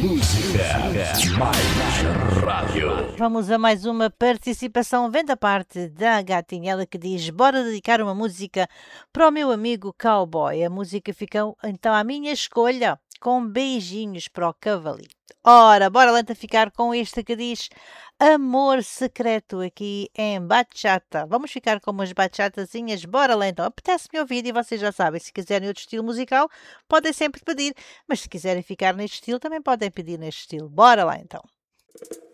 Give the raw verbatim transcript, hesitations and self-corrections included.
música, mais rádio. Vamos a mais uma participação. Vem da parte da gatinha, ela que diz: bora dedicar uma música para o meu amigo cowboy. A música ficou então à minha escolha, com beijinhos para o cavalito. Ora, bora lá então ficar com este que diz Amor Secreto aqui em bachata. Vamos ficar com umas bachatazinhas, bora lá então. Apetece-me ouvir e vocês já sabem, se quiserem outro estilo musical, podem sempre pedir, mas se quiserem ficar neste estilo, também podem pedir neste estilo. Bora lá então.